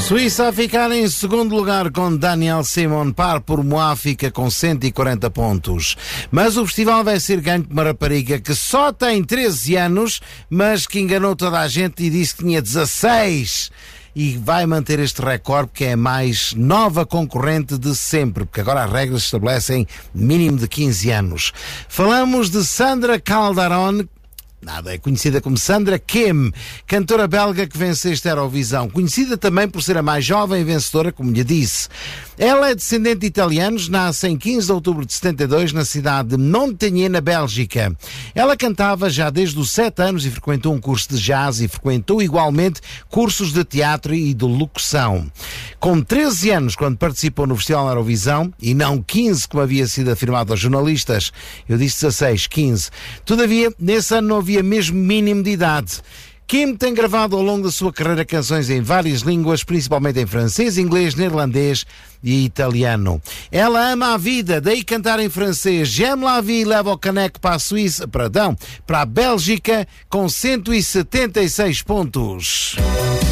Suíça a ficar em segundo lugar com Daniel Simon, par por Moá fica com 140 pontos. Mas o festival vai ser ganho por uma rapariga que só tem 13 anos, mas que enganou toda a gente e disse que tinha 16. E vai manter este recorde porque é a mais nova concorrente de sempre, porque agora as regras estabelecem mínimo de 15 anos. Falamos de Sandra Calderón, é conhecida como Sandra Kim, cantora belga que venceu esta Eurovisão, conhecida também por ser a mais jovem vencedora, como lhe disse. Ela é descendente de italianos, nasce em 15 de outubro de 72 na cidade de Montagnier, na Bélgica. Ela cantava já desde os 7 anos e frequentou um curso de jazz e frequentou igualmente cursos de teatro e de locução. Com 13 anos, quando participou no Festival Eurovisão, e não 15 como havia sido afirmado aos jornalistas, eu disse 16, 15. Todavia, nesse ano não havia mesmo mínimo de idade. Kim tem gravado ao longo da sua carreira canções em várias línguas, principalmente em francês, inglês, neerlandês e italiano. Ela ama a vida, daí cantar em francês J'aime la vie, leva o caneco para a Suíça, para a Bélgica, com 176 pontos.